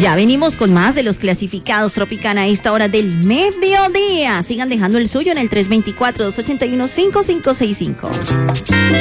Ya venimos con más de los clasificados Tropicana a esta hora del mediodía. Sigan dejando el suyo en el 324-281-5565.